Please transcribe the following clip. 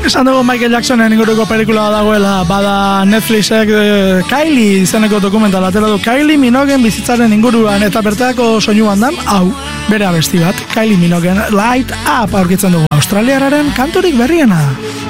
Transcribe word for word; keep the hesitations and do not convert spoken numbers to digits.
Esan dugu Michael Jacksonen inguruko pelikula dagoela, bada Netflixek e, Kylie izeneko dokumentala atera du Kylie Minogen bizitzaren inguruan eta bertako soinuan dan, hau, bere abesti bat, Kylie Minogen Light Up aurkitzen dugu Australiararen kanturik berriena.